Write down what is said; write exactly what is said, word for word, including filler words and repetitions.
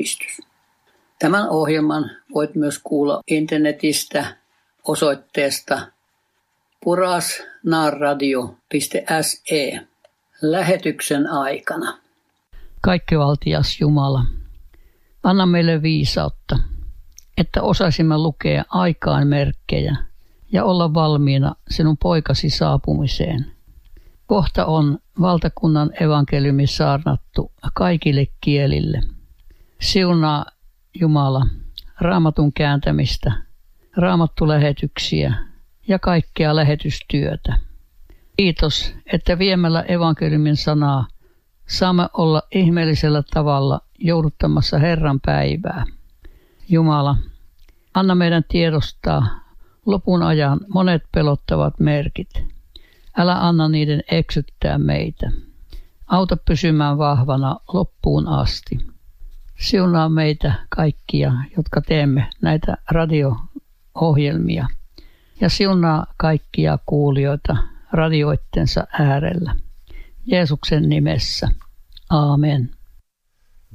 yhdistys. Tämän ohjelman voit myös kuulla internetistä osoitteesta purasnaarradio piste s e lähetyksen aikana. Kaikkivaltias Jumala, anna meille viisautta, että osaisimme lukea aikaan merkkejä ja olla valmiina sinun poikasi saapumiseen. Kohta on valtakunnan evankeliumi saarnattu kaikille kielille. Siunaa Jumala Raamatun kääntämistä, raamattulähetyksiä ja kaikkea lähetystyötä. Kiitos, että viemällä evankeliumin sanaa saamme olla ihmeellisellä tavalla jouduttamassa Herran päivää. Jumala, anna meidän tiedostaa lopun ajan monet pelottavat merkit. Älä anna niiden eksyttää meitä. Auta pysymään vahvana loppuun asti. Siunaa meitä kaikkia, jotka teemme näitä radio-ohjelmia. Ja siunaa kaikkia kuulijoita radioittensa äärellä. Jeesuksen nimessä. Aamen.